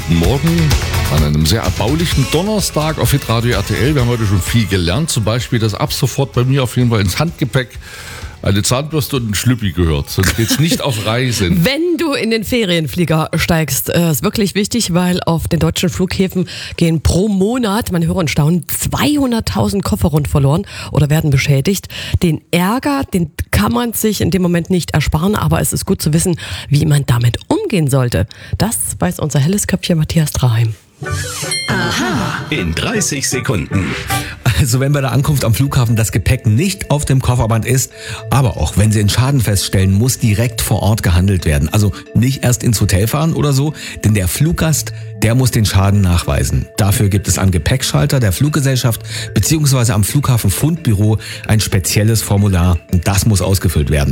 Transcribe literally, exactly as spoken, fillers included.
guten Morgen an einem sehr erbaulichen Donnerstag auf Hitradio R T L. Wir haben heute schon viel gelernt, zum Beispiel, dass ab sofort bei mir auf jeden Fall ins Handgepäck eine Zahnbürste und ein Schlüppi gehört, sonst geht's nicht auf Reisen. Wenn du in den Ferienflieger steigst, äh, ist wirklich wichtig, weil auf den deutschen Flughäfen gehen pro Monat, man hört und staunen, zweihunderttausend Koffer rund verloren oder werden beschädigt. Den Ärger, den kann man sich in dem Moment nicht ersparen, aber es ist gut zu wissen, wie man damit umgehen sollte. Das weiß unser helles Köpfchen Matthias Draheim. Aha. In dreißig Sekunden. Also wenn bei der Ankunft am Flughafen das Gepäck nicht auf dem Kofferband ist, aber auch wenn Sie einen Schaden feststellen, muss direkt vor Ort gehandelt werden. Also nicht erst ins Hotel fahren oder so, denn der Fluggast, der muss den Schaden nachweisen. Dafür gibt es am Gepäckschalter der Fluggesellschaft bzw. am Flughafen Fundbüro ein spezielles Formular und das muss ausgefüllt werden.